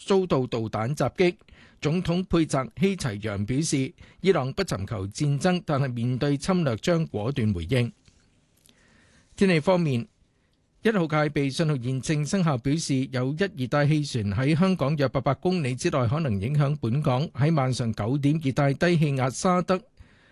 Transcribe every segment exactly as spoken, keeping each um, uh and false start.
遭到導彈襲擊。總統佩澤希齊揚表示，伊朗不尋求戰爭，但係面對侵略將果斷回應。天氣方面，一號戒備信號現正生效，表示有一熱帶氣旋喺香港約八百公里之內可能影響本港。喺晚上九點，熱帶低氣壓沙德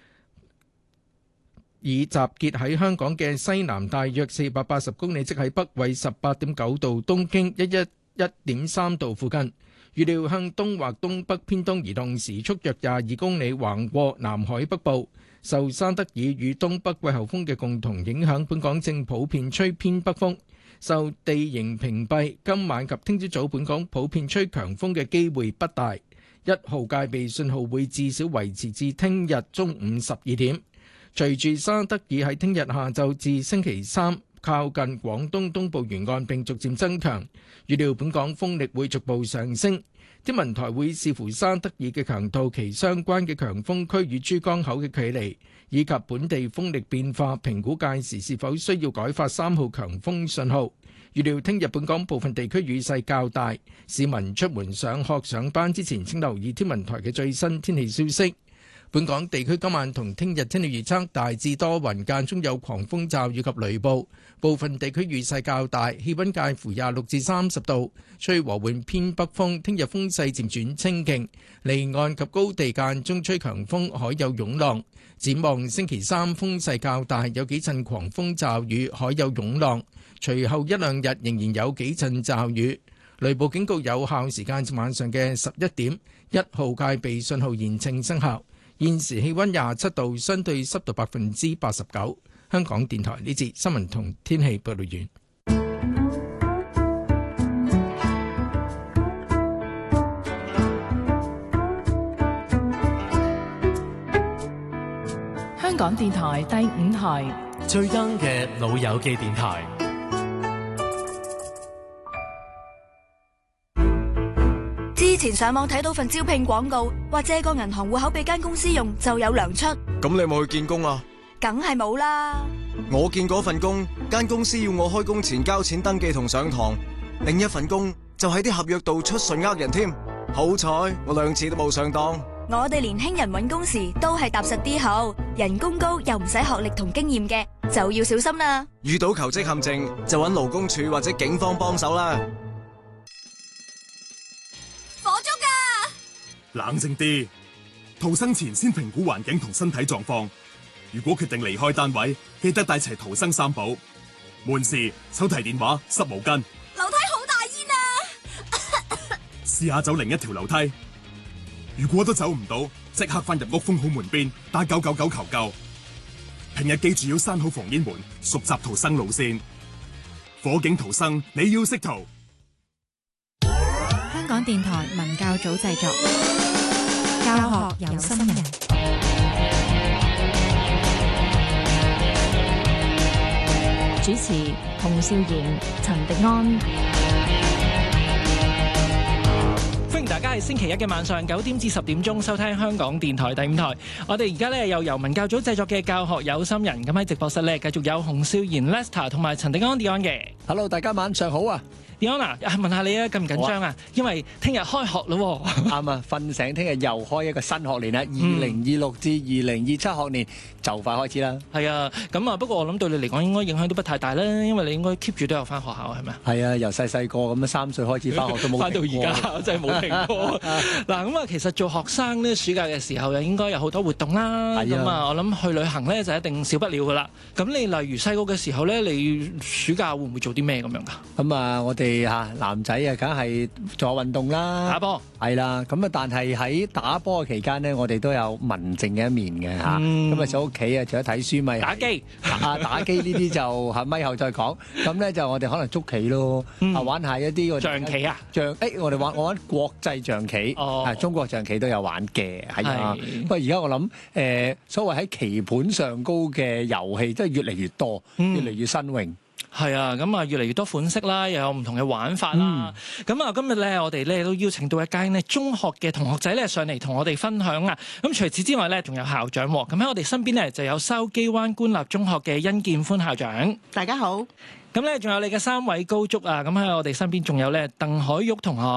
已集結喺香港嘅西南大約四百八十公里，即喺北緯十八點九度、東經一一一點三度附近。預料向東或東北偏東移動，時速約廿二公里，橫過南海北部。受沙德爾與東北季候風嘅共同影響，本港正普遍吹偏北風。受地形屏蔽，今晚及聽朝早本港普遍吹強風嘅機會不大。一號戒備信號會至少維持至聽日中午十二點。隨住沙德爾喺聽日下晝至星期三靠近廣東東部沿岸並逐漸增強，預料本港風力會逐步上升。天文台會視乎沙德爾嘅強度、其相關嘅強風區與珠江口嘅距離，以及本地風力變化，評估屆時是否需要改發三號強風信號。預料聽日本港部分地區雨勢較大，市民出門上學上班之前請留意天文台嘅最新天氣消息。本港地區今晚同聽日天氣預測大致多雲，間中有狂風驟雨及雷暴，部分地區雨勢較大，氣溫介乎廿六至三十度，吹和緩偏北風。聽日風勢漸轉清勁，離岸及高地間中吹強風，海有湧浪。展望星期三風勢較大，有幾陣狂風驟雨，海有湧浪。隨後一兩日仍然有幾陣驟雨，雷暴警告有效時間至晚上嘅十一點。一號戒備信號現正生效。現時氣溫廿七度，相對濕度百分之八十九。香港電台呢節新聞同天氣報道完。 香港電台第五台最 young 嘅老友記電台。 之前上網睇到份招聘廣告，話借個銀行戶口俾間公司用就有糧出。 咁你有冇去見工啊？ 梗係冇啦。 我見嗰份工，間公司要我開工前交錢登記同上堂，另一份工就喺啲合約度出信呃人添。好彩我兩次都冇上當。 我哋年輕人搵工時都係踏實啲好，人工高又唔使學歷同經驗嘅就要小心啦。 遇到求職陷阱就搵勞工處或者警方幫手啦。 冷靜啲，逃生前先評估環境同身體狀況。如果決定離開單位，記得帶齊逃生三寶：門匙、手提電話、濕毛巾。 樓梯好大煙啊！ 試下走另一條樓梯。如果都走唔到，即刻翻入屋封好門邊，打九九九求救。平日記住要閂好防煙門，熟習逃生路線。火警逃生，你要識逃。 香港電台文教組製作，教學有心人。主持：洪少賢、陳迪安。 歡迎大家喺星期一嘅晚上九點至十點鐘收聽香港電台第五台。我哋而家咧又由文教組製作嘅教學有心人，咁喺直播室咧繼續有洪少賢 Lester 同埋陳迪安 Dion 嘅。 Hello， 大家晚上好啊！ Diana，問下你啊，緊唔緊張啊？因為聽日開學咯。 啱啊！瞓醒，聽日又開一個新學年啦，二零二六至二零二七學年就快開始啦。 係啊，咁啊，不過我諗對你嚟講應該影響都不太大啦，因為你應該 keep 住都有翻學校，係咪啊？ 係啊，由細細個咁樣三歲開始翻學都冇翻到而家，真係冇停過。嗱，咁啊，其實做學生咧，暑假嘅時候又應該有好多活動啦。咁啊，我諗去旅行咧就一定少不了噶啦。咁你例如細個嘅時候咧，你暑假會唔會做啲咩咁樣噶？ 咁啊，我哋嚇男仔啊，梗係做下運動啦， 打波係啦。咁啊，但係喺打波嘅期間咧，我哋都有文靜嘅一面嘅嚇。咁啊，喺屋企啊，除咗睇書咪打機啊，打機呢啲就嚇咪後再講。咁咧就我哋可能捉棋咯，啊玩下一啲象棋啊， 象誒，我哋玩我玩國際象棋，啊中國象棋都有玩嘅，係啊。不過而家我諗誒，所謂喺棋盤上高嘅遊戲，真係越嚟越多，越嚟越新穎。 係啊，咁啊越嚟越多款式啦，又有唔同嘅玩法啦。咁啊、嗯、今日咧，我哋咧都邀請到一間咧中學嘅同學仔咧上嚟同我哋分享啊。咁除此之外咧，仲有校長。咁喺我哋身邊咧就有筲箕灣官立中學嘅殷建歡校長。 大家好。 咁咧仲有你嘅三位高足啊。咁喺我哋身邊仲有咧鄧海玉同學。